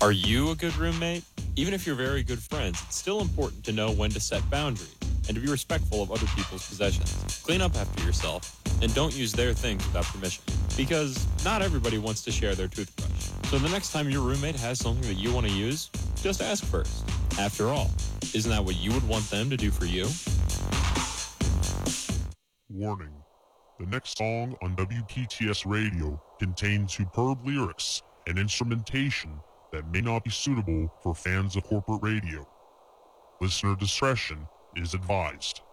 Are you a good roommate? Even if you're very good friends, it's still important to know when to set boundaries and to be respectful of other people's possessions. Clean up after yourself and don't use their things without permission, because not everybody wants to share their toothbrush. So the next time your roommate has something that you want to use, just ask first. After all, isn't that what you would want them to do for you? Warning. The next song on WPTS Radio contains superb lyrics and instrumentation that may not be suitable for fans of corporate radio. Listener discretion is advised.